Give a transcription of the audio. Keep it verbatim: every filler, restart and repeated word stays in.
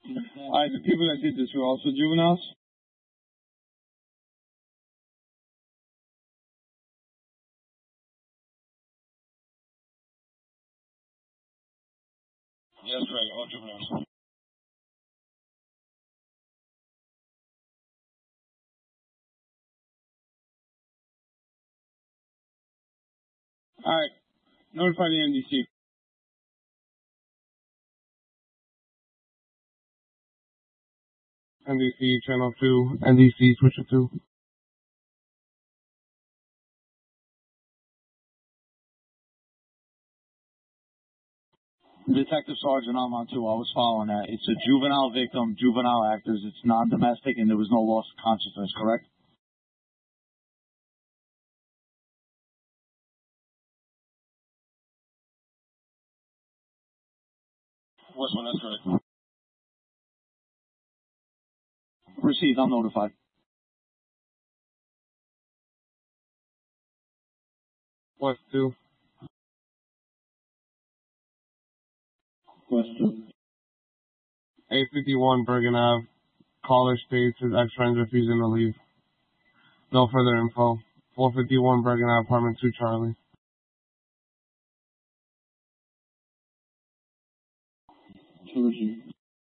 Alright, the people that did this were also juveniles? Yes, right, all juveniles. Alright, notify the N D C. N D C, channel two, N D C, switcher two. Detective Sergeant, I'm on two. I was following that. It's a juvenile victim, juvenile actors. It's non-domestic, and there was no loss of consciousness, correct? What's one? That's correct. Received. I'm notified. West two. West two. eight fifty-one Bergen Ave. Caller states his ex-friend's refusing to leave. No further info. four fifty-one Bergen Ave, apartment two, Charlie.